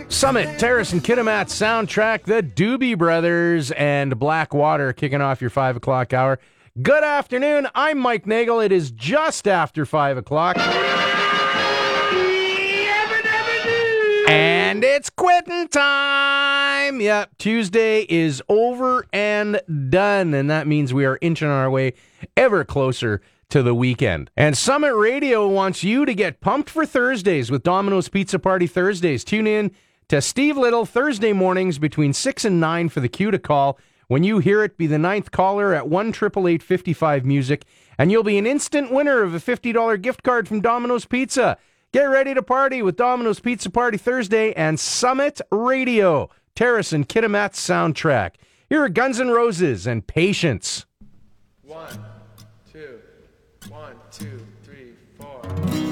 Summit, Terrace, and Kitimat soundtrack, the Doobie Brothers, and Blackwater kicking off your 5 o'clock hour. Good afternoon. I'm Mike Nagel. It is just after 5 o'clock. And it's quitting time. Yep, Tuesday is over and done, and that means we are inching our way ever closer to the weekend. And Summit Radio wants you to get pumped for Thursdays with Domino's Pizza Party Thursdays. Tune in to Steve Little Thursday mornings between 6 and 9 for the cue to call. When you hear it, be the ninth caller at 1-888-55-MUSIC, and you'll be an instant winner of a $50 gift card from Domino's Pizza. Get ready to party with Domino's Pizza Party Thursday and Summit Radio, Terrace and Kitimat's soundtrack. Here are Guns N' Roses and Patience. 1, 2, 1, 2, 3, 4.